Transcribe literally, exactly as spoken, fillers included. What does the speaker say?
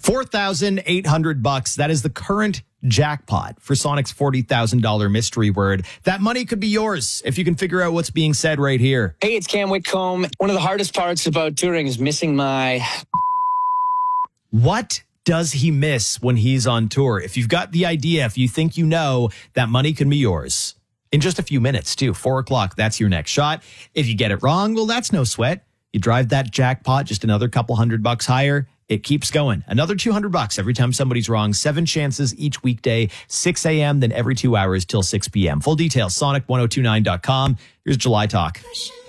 four thousand eight hundred bucks. That is the current jackpot for Sonic's forty thousand dollars mystery word. That money could be yours if you can figure out what's being said right here. Hey, it's Cam Whitcomb. One of the hardest parts about touring is missing my... What does he miss when he's on tour? If you've got the idea, if you think you know, that money can be yours. In just a few minutes, too. Four o'clock, that's your next shot. If you get it wrong, well, that's no sweat. You drive that jackpot just another couple hundred bucks higher. It keeps going. Another two hundred bucks every time somebody's wrong. Seven chances each weekday, six a.m., then every two hours till six p.m. Full details, sonic ten twenty-nine dot com. Here's July Talk.